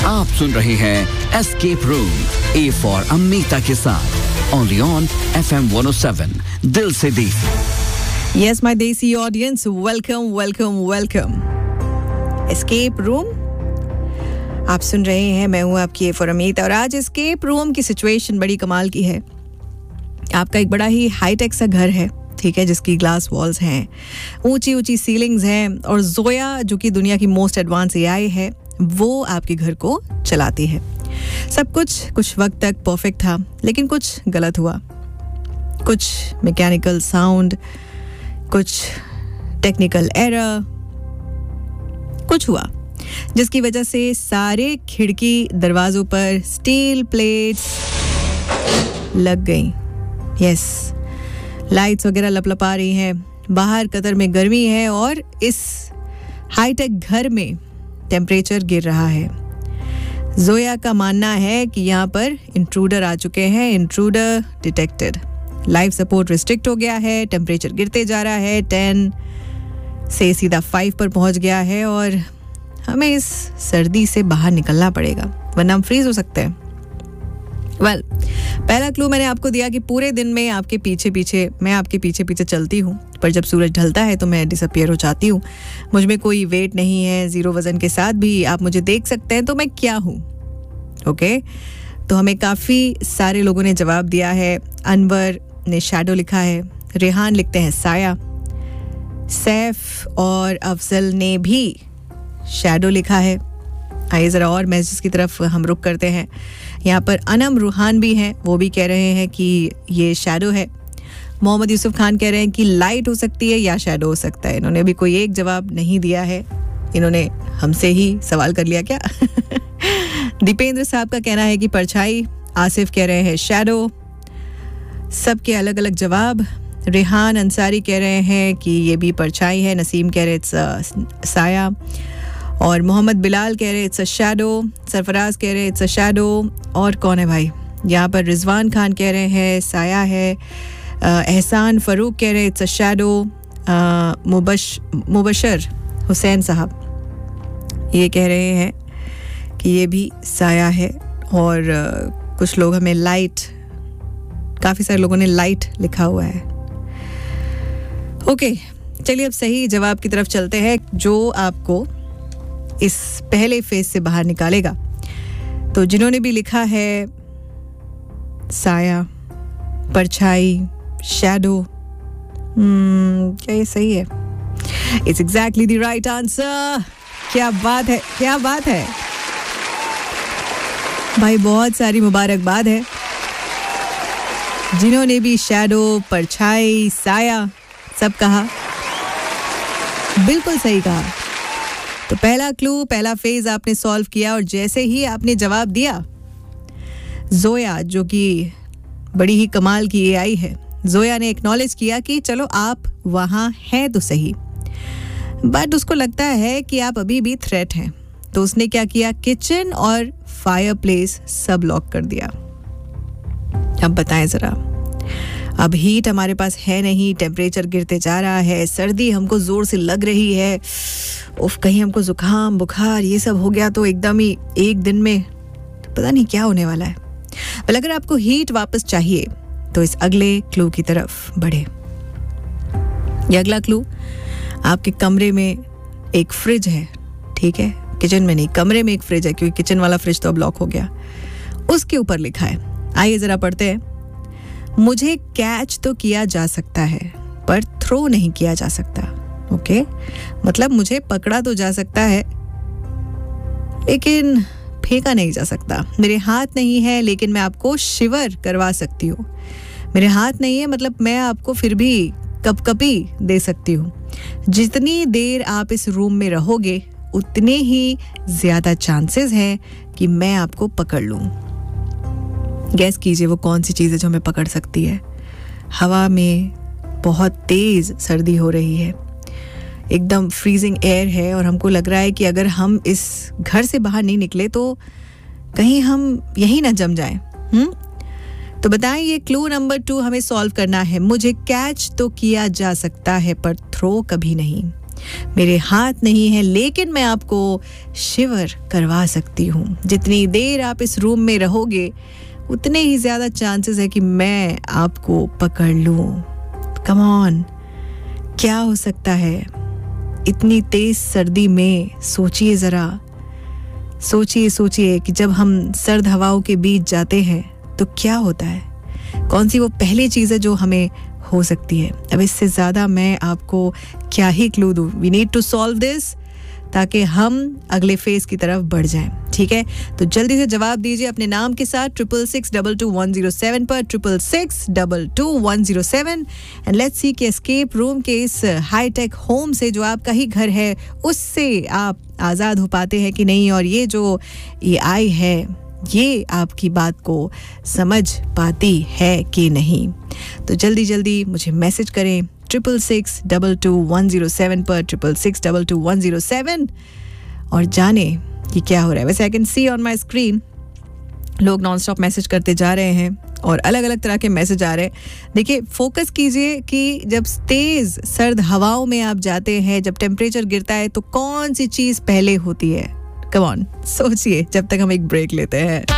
आप सुन रहे हैं escape room, A for Amita के साथ, ओनली ऑन FM 107, दिल से देसी। यस माय देसी audience, welcome welcome welcome. Escape room आप सुन रहे हैं, मैं हूं आपकी ए फॉर अमिता, और आज एस्केप रूम की सिचुएशन बड़ी कमाल की है। आपका एक बड़ा ही हाईटेक सा घर है, ठीक है, जिसकी ग्लास वॉल्स हैं, ऊंची ऊंची सीलिंग्स हैं, और जोया जो कि दुनिया की मोस्ट एडवांस एआई है, वो आपके घर को चलाती है। सब कुछ वक्त तक परफेक्ट था, लेकिन कुछ गलत हुआ। कुछ मैकेनिकल साउंड, कुछ टेक्निकल एरर, कुछ हुआ जिसकी वजह से सारे खिड़की दरवाजों पर स्टील प्लेट्स लग गई। यस, लाइट्स वगैरह लपलपा रही हैं, बाहर कतर में गर्मी है, और इस हाईटेक घर में टेम्परेचर गिर रहा है। जोया का मानना है कि यहाँ पर इंट्रूडर आ चुके हैं, intruder detected. Life support restrict हो गया है, टेम्परेचर गिरते जा रहा है, 10 से सीधा 5 पर पहुंच गया है, और हमें इस सर्दी से बाहर निकलना पड़ेगा, वरना हम फ्रीज हो सकते हैं। वेल, पहला क्लू मैंने आपको दिया कि पूरे दिन में मैं आपके पीछे पीछे चलती हूँ, पर जब सूरज ढलता है तो मैं डिसअपियर हो जाती हूँ। मुझ में कोई वेट नहीं है, 0 वजन के साथ भी आप मुझे देख सकते हैं, तो मैं क्या हूँ? ओके, तो हमें काफ़ी सारे लोगों ने जवाब दिया है। अनवर ने शैडो लिखा है, रेहान लिखते हैं साया, सैफ और अफजल ने भी शैडो लिखा है। आइए ज़रा और मैसेज की तरफ हम रुख करते हैं। यहाँ पर अनम रूहान भी हैं, वो भी कह रहे हैं कि ये शैडो है। मोहम्मद यूसुफ खान कह रहे हैं कि लाइट हो सकती है या शैडो हो सकता है। इन्होंने भी कोई एक जवाब नहीं दिया है, इन्होंने हमसे ही सवाल कर लिया क्या? दीपेंद्र साहब का कहना है कि परछाई, आसिफ कह रहे हैं शैडो। सबके अलग अलग जवाब। रेहान अंसारी कह रहे हैं कि ये भी परछाई है, नसीम कह रहे हैं साया, और मोहम्मद बिलाल कह रहे इट्स अ शैडो, सरफराज कह रहे इट्स अ शैडो। और कौन है भाई? यहाँ पर रिजवान खान कह रहे हैं साया है, एहसान फरूक कह रहे it's a shadow, Mubashar Hussain साहब ये कह रहे हैं कि ये भी साया है, और कुछ लोग हमें लाइट, काफ़ी सारे लोगों ने लाइट लिखा हुआ है। ओके, चलिए अब सही जवाब की तरफ चलते हैं, जो आपको इस पहले फेज से बाहर निकालेगा। तो जिन्होंने भी लिखा है साया, परछाई, शैडो, क्या ये सही है? It's exactly the right answer. क्या बात है, क्या बात है भाई, बहुत सारी मुबारकबाद है जिन्होंने भी शैडो, परछाई, साया सब कहा, बिल्कुल सही कहा। तो पहला क्लू, पहला फेज आपने सॉल्व किया, और जैसे ही आपने जवाब दिया, जोया जो कि बड़ी ही कमाल की एआई है, जोया ने एक्नॉलेज किया कि चलो आप वहाँ हैं तो सही, बट उसको लगता है कि आप अभी भी थ्रेट हैं। तो उसने क्या किया, किचन और फायरप्लेस सब लॉक कर दिया। अब बताएं ज़रा, अब हीट हमारे पास है नहीं, टेम्परेचर गिरते जा रहा है, सर्दी हमको ज़ोर से लग रही है, उफ कहीं हमको जुकाम बुखार ये सब हो गया तो एकदम ही एक दिन में पता नहीं क्या होने वाला है। पर अगर आपको हीट वापस चाहिए तो इस अगले क्लू की तरफ बढ़े। ये अगला क्लू, आपके कमरे में एक फ्रिज है, ठीक है, किचन में नहीं, कमरे में एक फ्रिज है, क्योंकि किचन वाला फ्रिज तो अब लॉक हो गया। उसके ऊपर लिखा है, आइए जरा पढ़ते हैं। मुझे कैच तो किया जा सकता है पर थ्रो नहीं किया जा सकता। ओके, मतलब मुझे पकड़ा तो जा सकता है लेकिन फेंका नहीं जा सकता। मेरे हाथ नहीं है लेकिन मैं आपको शिवर करवा सकती हूँ। मेरे हाथ नहीं है मतलब मैं आपको फिर भी कपकपी दे सकती हूँ। जितनी देर आप इस रूम में रहोगे उतने ही ज्यादा चांसेस हैं कि मैं आपको पकड़ लूँ। गैस कीजिए वो कौन सी चीज़ है जो हमें पकड़ सकती है। हवा में बहुत तेज़ सर्दी हो रही है, एकदम फ्रीजिंग एयर है, और हमको लग रहा है कि अगर हम इस घर से बाहर नहीं निकले तो कहीं हम यहीं ना जम जाएं। तो बताएं, ये क्लू नंबर 2 हमें सॉल्व करना है। मुझे कैच तो किया जा सकता है पर थ्रो कभी नहीं। मेरे हाथ नहीं है लेकिन मैं आपको शिवर करवा सकती हूँ. जितनी देर आप इस रूम में रहोगे उतने ही ज़्यादा चांसेस है कि मैं आपको पकड़ लूँ. कम ऑन, क्या हो सकता है इतनी तेज सर्दी में? सोचिए ज़रा, सोचिए कि जब हम सर्द हवाओं के बीच जाते हैं तो क्या होता है. कौन सी वो पहली चीज़ है जो हमें हो सकती है. अब इससे ज़्यादा मैं आपको क्या ही क्लू दूँ. We need to solve this ताकि हम अगले फेज की तरफ बढ़ जाएं. ठीक है, तो जल्दी से जवाब दीजिए अपने नाम के साथ 66622107 पर 66622107. एंड लेट्स सी कि एस्केप रूम के इस हाईटेक होम से जो आपका ही घर है उससे आप आज़ाद हो पाते हैं कि नहीं, और ये जो AI है ये आपकी बात को समझ पाती है कि नहीं. तो जल्दी मुझे मैसेज करें 66622107 पर 66622107 और जाने कि क्या हो रहा है. वैसे I can see on my screen लोग नॉन स्टॉप मैसेज करते जा रहे हैं और अलग अलग तरह के मैसेज आ रहे हैं. देखिए, फोकस कीजिए कि जब तेज सर्द हवाओं में आप जाते हैं, जब टेम्परेचर गिरता है तो कौन सी चीज़ पहले होती है. कम ऑन, सोचिए जब तक हम एक ब्रेक लेते हैं.